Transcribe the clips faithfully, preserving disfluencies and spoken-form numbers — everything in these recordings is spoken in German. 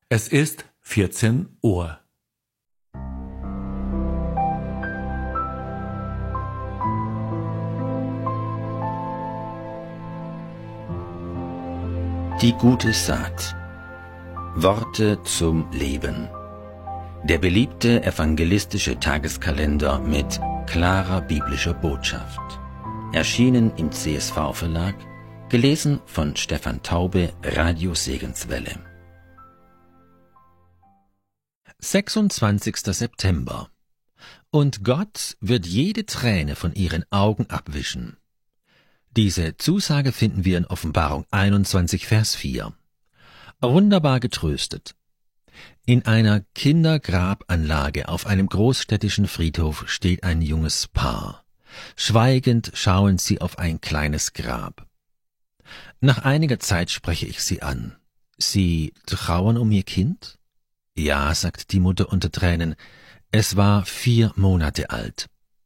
Es ist vierzehn Uhr. Die gute Saat. Worte zum Leben. Der beliebte evangelistische Tageskalender mit klarer biblischer Botschaft. Erschienen im C S V-Verlag, gelesen von Stefan Taube, Radio Segenswelle. sechsundzwanzigster September. Und Gott wird jede Träne von ihren Augen abwischen. Diese Zusage finden wir in Offenbarung einundzwanzig, Vers vier. Wunderbar getröstet. In einer Kindergrabanlage auf einem großstädtischen Friedhof steht ein junges Paar. Schweigend schauen sie auf ein kleines Grab. Nach einiger Zeit spreche ich sie an. Sie trauern um ihr Kind? Ja, sagt die Mutter unter Tränen, es war vier Monate alt.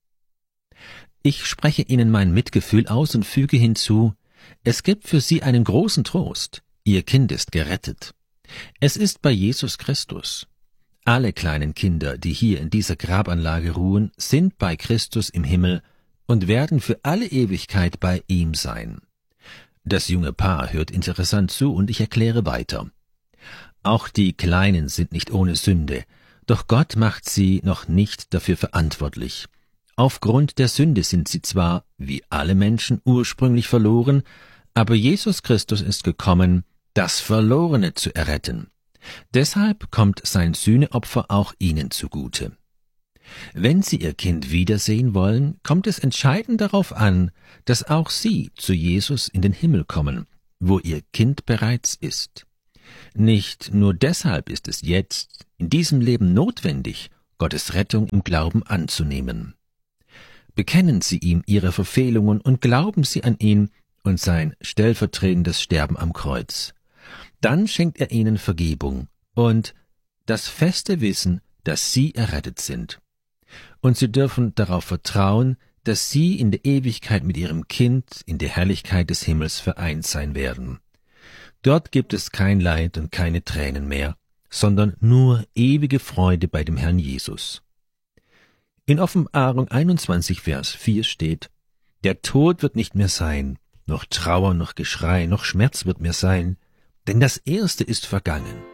Ich spreche ihnen mein Mitgefühl aus und füge hinzu, es gibt für sie einen großen Trost, ihr Kind ist gerettet. Es ist bei Jesus Christus. Alle kleinen Kinder, die hier in dieser Grabanlage ruhen, sind bei Christus im Himmel und werden für alle Ewigkeit bei ihm sein. Das junge Paar hört interessant zu und ich erkläre weiter. Auch die Kleinen sind nicht ohne Sünde, doch Gott macht sie noch nicht dafür verantwortlich. Aufgrund der Sünde sind sie zwar, wie alle Menschen, ursprünglich verloren, aber Jesus Christus ist gekommen, das Verlorene zu erretten. Deshalb kommt sein Sühneopfer auch ihnen zugute. Wenn sie ihr Kind wiedersehen wollen, kommt es entscheidend darauf an, dass auch sie zu Jesus in den Himmel kommen, wo ihr Kind bereits ist. Nicht nur deshalb ist es jetzt, in diesem Leben notwendig, Gottes Rettung im Glauben anzunehmen. Bekennen Sie ihm Ihre Verfehlungen und glauben Sie an ihn und sein stellvertretendes Sterben am Kreuz. Dann schenkt er Ihnen Vergebung und das feste Wissen, dass Sie errettet sind. Und Sie dürfen darauf vertrauen, dass Sie in der Ewigkeit mit Ihrem Kind in der Herrlichkeit des Himmels vereint sein werden. Dort gibt es kein Leid und keine Tränen mehr, sondern nur ewige Freude bei dem Herrn Jesus. In Offenbarung einundzwanzig, Vers vier steht, der Tod wird nicht mehr sein, noch Trauer, noch Geschrei, noch Schmerz wird mehr sein, denn das Erste ist vergangen.